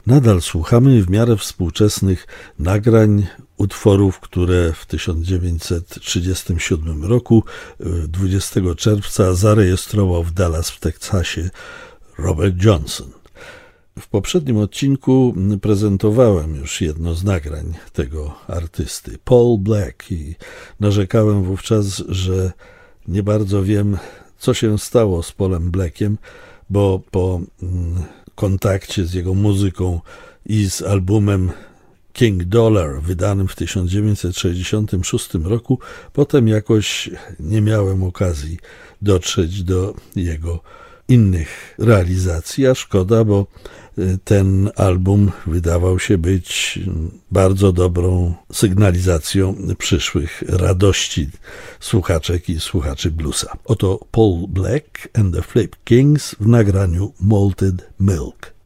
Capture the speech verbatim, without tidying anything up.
Nadal słuchamy w miarę współczesnych nagrań utworów, które w tysiąc dziewięćset trzydziestym siódmym roku, dwudziestego czerwca, zarejestrował w Dallas w Teksasie Robert Johnson. W poprzednim odcinku prezentowałem już jedno z nagrań tego artysty, Paul Black, i narzekałem wówczas, że nie bardzo wiem, co się stało z Paulem Blackiem, bo po kontakcie z jego muzyką i z albumem King Dollar, wydanym w tysiąc dziewięćset sześćdziesiątym szóstym roku, potem jakoś nie miałem okazji dotrzeć do jego innych realizacji, a szkoda, bo ten album wydawał się być bardzo dobrą sygnalizacją przyszłych radości słuchaczek i słuchaczy bluesa. Oto Paul Black and the Flip Kings w nagraniu Malted Milk.